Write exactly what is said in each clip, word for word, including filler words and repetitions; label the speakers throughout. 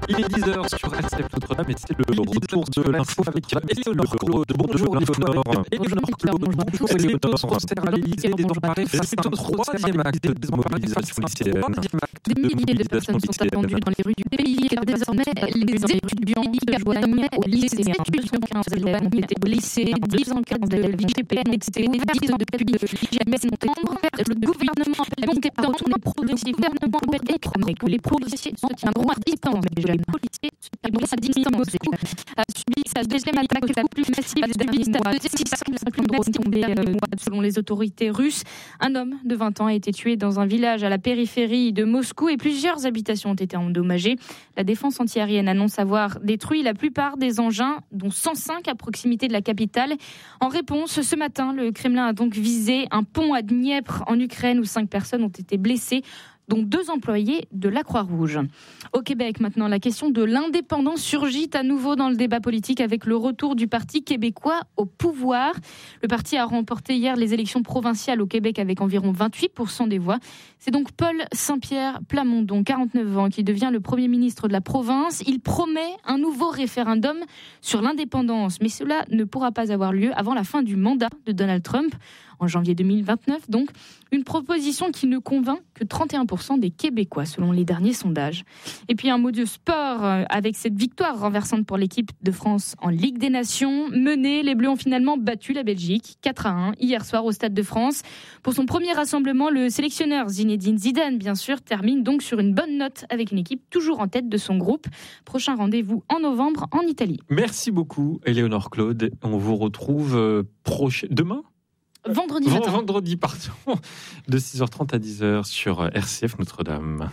Speaker 1: Il est dix heures sur R C F Notre-Dame et c'est le retour de l'info avec Éléonore Claude. Bonjour Éléonore. Éléonore Claude, bonjour Éléonore. Sert à l'Élysée désemparée face au troisième acte de mobilisation lycéenne.
Speaker 2: Des milliers de personnes sont attendues dans les rues du pays car désormais les étudiants se joignent au lycée. huit cent quinze élèves ont été blessés, dix cent quinze élèves I G P N été ouverts depuis le septembre. Le gouvernement appelle donc à retourner progressif. Le gouvernement promet que les policiers se tiendront à distance. Mais les policiers se tiendront à distance. A subi sa deuxième attaque la plus massive depuis six drone tombé. Selon les autorités russes, un homme de vingt ans a été tué dans un village à la périphérie de Moscou et plusieurs habitations ont été endommagées. La défense antiaérienne annonce avoir détruit la plupart des engins, dont cent cinq à proximité de la capitale. En réponse, ce matin, le Kremlin a donc visé un pont à Dniepr en Ukraine où cinq personnes ont été blessées, dont deux employés de la Croix-Rouge. Au Québec, maintenant, la question de l'indépendance surgit à nouveau dans le débat politique avec le retour du Parti québécois au pouvoir. Le parti a remporté hier les élections provinciales au Québec avec environ vingt-huit pour cent des voix. C'est donc Paul Saint-Pierre Plamondon, quarante-neuf ans, qui devient le premier ministre de la province. Il promet un nouveau référendum sur l'indépendance, mais cela ne pourra pas avoir lieu avant la fin du mandat de Donald Trump, en janvier deux mille vingt-neuf, donc une proposition qui ne convainc que trente et un pour cent des Québécois, selon les derniers sondages. Et puis un mot de sport, avec cette victoire renversante pour l'équipe de France en Ligue des Nations. Menés, les Bleus ont finalement battu la Belgique quatre à un hier soir au Stade de France. Pour son premier rassemblement, le sélectionneur Zinedine Zidane, bien sûr, termine donc sur une bonne note avec une équipe toujours en tête de son groupe. Prochain rendez-vous en novembre en Italie.
Speaker 1: Merci beaucoup Éléonore Claude. On vous retrouve proche... demain
Speaker 2: Vendredi matin.
Speaker 1: Vendredi, pardon, de six heures trente à dix heures sur R C F Notre-Dame.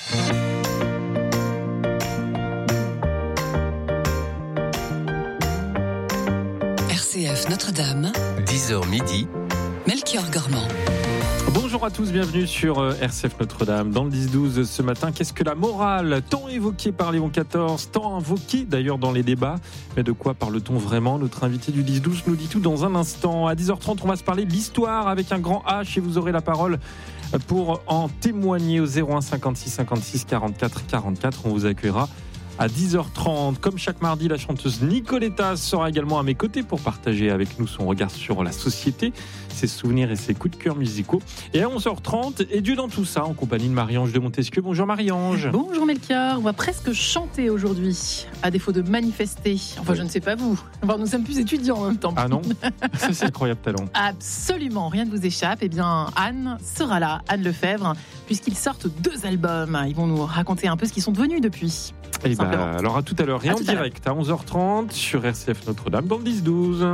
Speaker 3: R C F Notre-Dame,
Speaker 4: dix heures midi,
Speaker 3: Melchior Gormand.
Speaker 1: Bonjour à tous, bienvenue sur R C F Notre-Dame. Dans le dix douze ce matin, qu'est-ce que la morale ? Tant évoquée par Léon quatorze, tant invoquée d'ailleurs dans les débats. Mais de quoi parle-t-on vraiment ? Notre invité du dix douze nous dit tout dans un instant. À dix heures trente, on va se parler de l'histoire avec un grand H et vous aurez la parole pour en témoigner au zéro un cinquante-six cinquante-six quarante-quatre quarante-quatre. On vous accueillera à dix heures trente. Comme chaque mardi, la chanteuse Nicoletta sera également à mes côtés pour partager avec nous son regard sur la société, ses souvenirs et ses coups de cœur musicaux. Et à onze heures trente, et Dieu dans tout ça, en compagnie de Marie-Ange de Montesquieu. Bonjour Marie-Ange.
Speaker 5: Bonjour Melchior, on va presque chanter aujourd'hui, à défaut de manifester. Enfin, je ne sais pas vous. Enfin, nous sommes plus étudiants en même temps.
Speaker 1: Ah non ? Ça, c'est incroyable talent.
Speaker 5: Absolument, rien ne vous échappe. Eh bien, Anne sera là, Anne Lefebvre, puisqu'ils sortent deux albums. Ils vont nous raconter un peu ce qu'ils sont devenus depuis.
Speaker 1: Eh ben, alors à tout à l'heure et à en direct à onze heures trente sur R C F Notre-Dame dans le dix douze.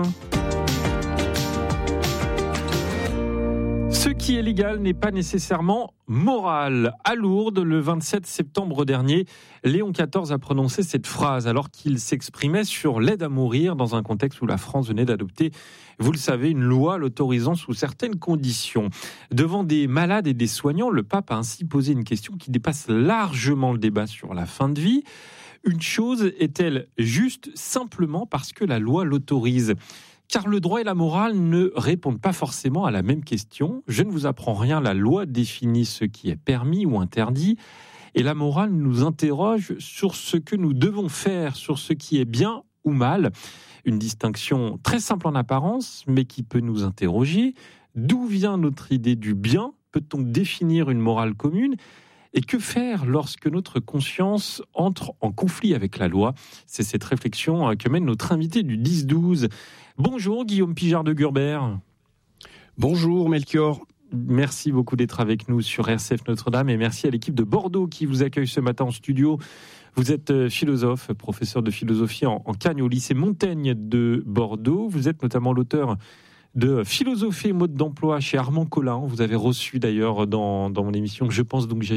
Speaker 1: Ce qui est légal n'est pas nécessairement moral. À Lourdes, le vingt-sept septembre dernier, Léon quatorze a prononcé cette phrase alors qu'il s'exprimait sur l'aide à mourir dans un contexte où la France venait d'adopter, vous le savez, une loi l'autorisant sous certaines conditions. Devant des malades et des soignants, le pape a ainsi posé une question qui dépasse largement le débat sur la fin de vie. Une chose est-elle juste simplement parce que la loi l'autorise ? Car le droit et la morale ne répondent pas forcément à la même question. Je ne vous apprends rien, la loi définit ce qui est permis ou interdit. Et la morale nous interroge sur ce que nous devons faire, sur ce qui est bien ou mal. Une distinction très simple en apparence, mais qui peut nous interroger. D'où vient notre idée du bien ? Peut-on définir une morale commune ? Et que faire lorsque notre conscience entre en conflit avec la loi ? C'est cette réflexion que mène notre invité du dix douze. Bonjour Guillaume Pijard de Gurbert.
Speaker 6: Bonjour Melchior.
Speaker 1: Merci beaucoup d'être avec nous sur R C F Notre-Dame et merci à l'équipe de Bordeaux qui vous accueille ce matin en studio. Vous êtes philosophe, professeur de philosophie en, en Cagne au lycée Montaigne de Bordeaux. Vous êtes notamment l'auteur de Philosophie et mode d'emploi chez Armand Collin. Vous avez reçu d'ailleurs dans, dans mon émission Je pense donc j'ai